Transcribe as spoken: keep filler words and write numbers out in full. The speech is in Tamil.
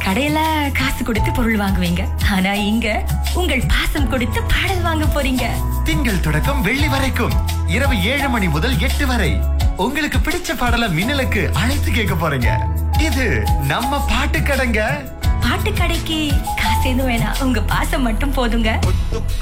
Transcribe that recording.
கடையில காசு கொடுத்து பொருள் வாங்குவீங்க, ஆனா இங்க உங்கள் பாசம் கொடுத்து பாடல் வாங்க போறீங்க. திங்கள் தொடக்கம் வெள்ளி வரைக்கும் இரவு ஏழு மணி முதல் எட்டு வரை உங்களுக்கு பிடிச்ச பாடலை மின்னலுக்கு அழைத்து கேட்க போறீங்க. இது நம்ம பாட்டு கடைங்க. பாட்டு கடைக்கு காசு எதுவும் வேணாம், உங்க பாசம் மட்டும் போதுங்க.